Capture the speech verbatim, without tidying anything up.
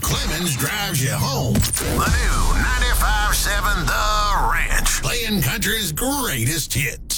Clemens drives you home. The new ninety-five seven The Ranch, playing country's greatest hits.